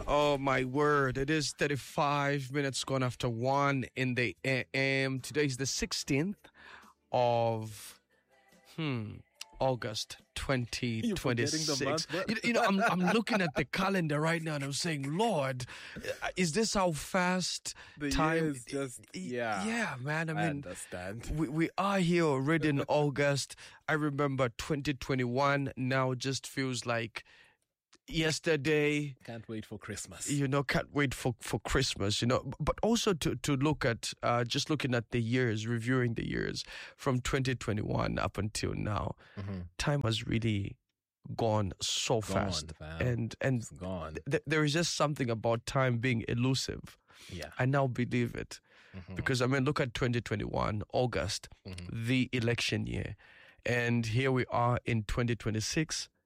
Oh, my word. It is 35 minutes gone after 1 in the AM. Today is the 16th of August 2026. I'm looking at the calendar right now and I'm saying, Lord, is this how fast the time year is just, yeah, man. I understand. We are here already in August. I remember 2021 now just feels like yesterday. Can't wait for Christmas. Can't wait for Christmas, But also to look at, just looking at the years, reviewing the years from 2021 up until now, time has really gone so fast. Fam. And It's gone. there is just something about time being elusive. Yeah. I now believe it. Because, look at 2021, August, the election year. And here we are in 2026.